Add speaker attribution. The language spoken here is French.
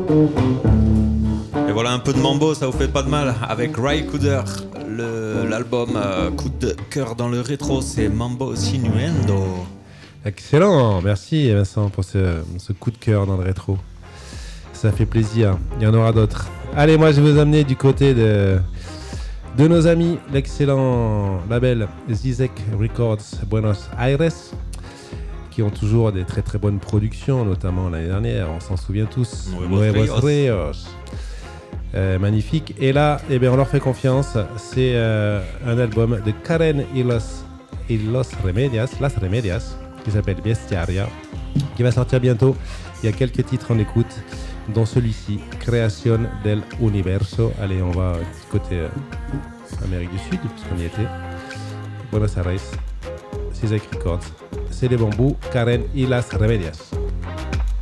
Speaker 1: Et voilà un peu de mambo, ça vous fait pas de mal. Avec Ray Cooder, l'album coup de cœur dans le rétro, c'est Mambo Sinuendo.
Speaker 2: Excellent, merci Vincent pour ce coup de cœur dans le rétro. Ça fait plaisir, il y en aura d'autres. Allez, moi je vais vous amener du côté de nos amis, l'excellent label Zizek Records Buenos Aires, qui ont toujours des très très bonnes productions, notamment l'année dernière, on s'en souvient tous, Nuevos Ríos. Magnifique. Et là, eh bien, on leur fait confiance. C'est un album de Karen y Las Remedias, qui s'appelle Bestiaria, qui va sortir bientôt. Il y a quelques titres en écoute, dont celui-ci, Creación del Universo. Allez, on va du côté Amérique du Sud, puisqu'on y était. Buenos Aires, Zizek Records. C'est les bambous, Karen y Las Remedias.